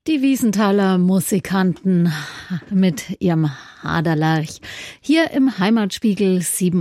Die Wiesenthaler Musikanten mit ihrem Haderlerch. Hier im Heimatspiegel,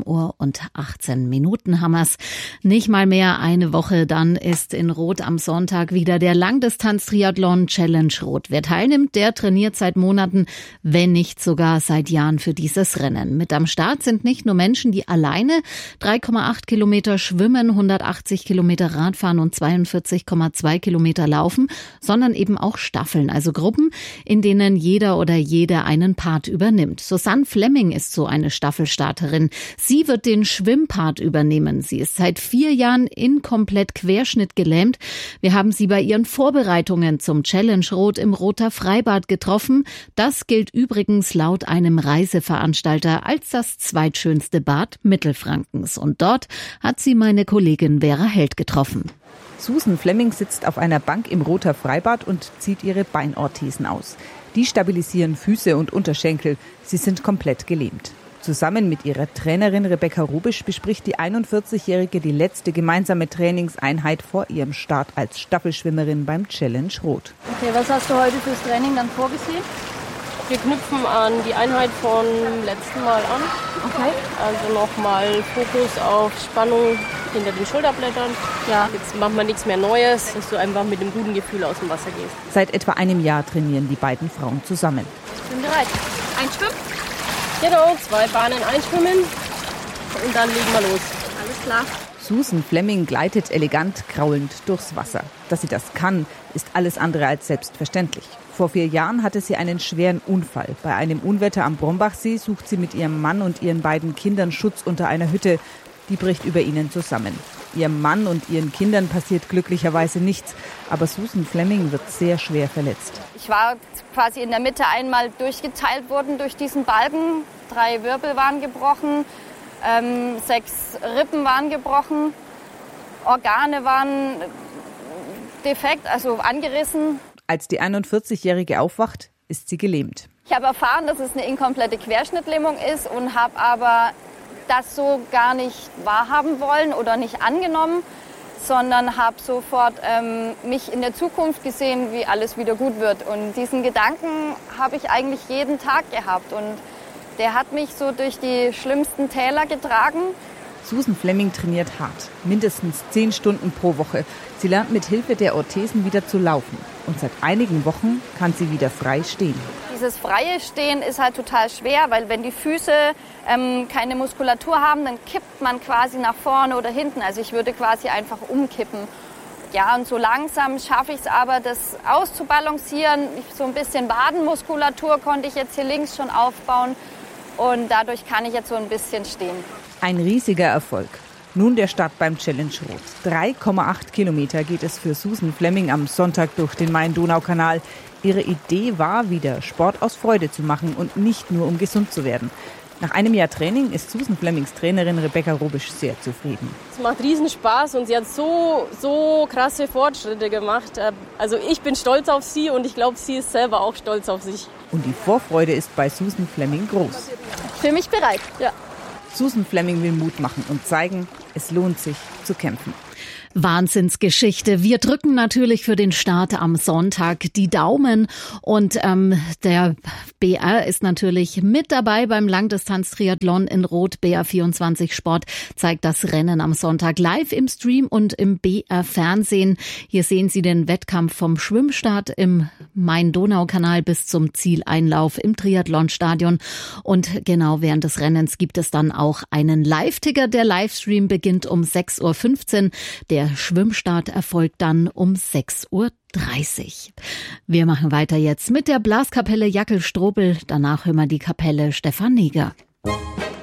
7:18 haben wir's. Nicht mal mehr eine Woche, dann ist in Roth am Sonntag wieder der Langdistanz-Triathlon Challenge Roth. Wer teilnimmt, der trainiert seit Monaten, wenn nicht sogar seit Jahren für dieses Rennen. Mit am Start sind nicht nur Menschen, die alleine 3,8 Kilometer schwimmen, 180 Kilometer Radfahren und 42,2 Kilometer laufen, sondern eben auch Staffeln, also Gruppen, in denen jeder oder jede einen Part übernimmt. Susanne Flemming ist so eine Staffelstarterin. Sie wird den Schwimmpart übernehmen. Sie ist seit 4 Jahren inkomplett querschnittgelähmt. Wir haben sie bei ihren Vorbereitungen zum Challenge Roth im Rother Freibad getroffen. Das gilt übrigens laut einem Reiseveranstalter als das zweitschönste Bad Mittelfrankens. Und dort hat sie meine Kollegin Vera Held getroffen. Susan Flemming sitzt auf einer Bank im Rother Freibad und zieht ihre Beinorthesen aus. Die stabilisieren Füße und Unterschenkel. Sie sind komplett gelähmt. Zusammen mit ihrer Trainerin Rebecca Rubisch bespricht die 41-Jährige die letzte gemeinsame Trainingseinheit vor ihrem Start als Staffelschwimmerin beim Challenge Roth. Okay, was hast du heute fürs Training dann vorgesehen? Wir knüpfen an die Einheit vom letzten Mal an. Okay. Also nochmal Fokus auf Spannung hinter den Schulterblättern. Ja. Jetzt machen wir nichts mehr Neues, dass du einfach mit einem guten Gefühl aus dem Wasser gehst. Seit etwa einem Jahr trainieren die beiden Frauen zusammen. Ich bin bereit. Einschwimmen? Genau, 2 Bahnen einschwimmen und dann legen wir los. Alles klar. Susan Flemming gleitet elegant kraulend durchs Wasser. Dass sie das kann, ist alles andere als selbstverständlich. Vor 4 Jahren hatte sie einen schweren Unfall. Bei einem Unwetter am Brombachsee sucht sie mit ihrem Mann und ihren beiden Kindern Schutz unter einer Hütte. Die bricht über ihnen zusammen. Ihrem Mann und ihren Kindern passiert glücklicherweise nichts. Aber Susan Flemming wird sehr schwer verletzt. Ich war quasi in der Mitte einmal durchgeteilt worden durch diesen Balken. 3 Wirbel waren gebrochen, 6 Rippen waren gebrochen, Organe waren defekt, also angerissen. Als die 41-Jährige aufwacht, ist sie gelähmt. Ich habe erfahren, dass es eine inkomplette Querschnittlähmung ist und habe aber das so gar nicht wahrhaben wollen oder nicht angenommen, sondern habe sofort mich in der Zukunft gesehen, wie alles wieder gut wird. Und diesen Gedanken habe ich eigentlich jeden Tag gehabt und der hat mich so durch die schlimmsten Täler getragen. Susan Flemming trainiert hart, mindestens 10 Stunden pro Woche. Sie lernt mit Hilfe der Orthesen wieder zu laufen. Und seit einigen Wochen kann sie wieder frei stehen. Dieses freie Stehen ist halt total schwer, weil wenn die Füße keine Muskulatur haben, dann kippt man quasi nach vorne oder hinten. Also ich würde quasi einfach umkippen. Ja, und so langsam schaffe ich es aber, das auszubalancieren. So ein bisschen Wadenmuskulatur konnte ich jetzt hier links schon aufbauen. Und dadurch kann ich jetzt so ein bisschen stehen. Ein riesiger Erfolg. Nun der Start beim Challenge Roth. 3,8 Kilometer geht es für Susan Flemming am Sonntag durch den Main-Donau-Kanal. Ihre Idee war, wieder Sport aus Freude zu machen und nicht nur, um gesund zu werden. Nach einem Jahr Training ist Susan Flemmings Trainerin Rebecca Rubisch sehr zufrieden. Es macht riesen Spaß und sie hat so krasse Fortschritte gemacht. Also ich bin stolz auf sie und ich glaube, sie ist selber auch stolz auf sich. Und die Vorfreude ist bei Susan Flemming groß. Für mich bereit, ja. Susan Flemming will Mut machen und zeigen, es lohnt sich zu kämpfen. Wahnsinnsgeschichte. Wir drücken natürlich für den Start am Sonntag die Daumen und der BR ist natürlich mit dabei beim Langdistanz-Triathlon in Roth. BR24 Sport zeigt das Rennen am Sonntag live im Stream und im BR-Fernsehen. Hier sehen Sie den Wettkampf vom Schwimmstart im Main-Donau-Kanal bis zum Zieleinlauf im Triathlonstadion. Und genau während des Rennens gibt es dann auch einen Live-Ticker. Der Livestream beginnt um 6:15 Uhr. Der Schwimmstart erfolgt dann um 6:30 Uhr. Wir machen weiter jetzt mit der Blaskapelle Jackel Strobel. Danach hören wir die Kapelle Stefan Neger.